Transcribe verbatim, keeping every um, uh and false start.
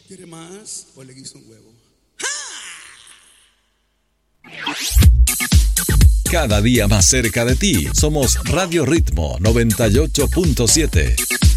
¿Quiere más o le guiso un huevo? Cada día más cerca de ti. Somos Radio Ritmo noventa y ocho punto siete.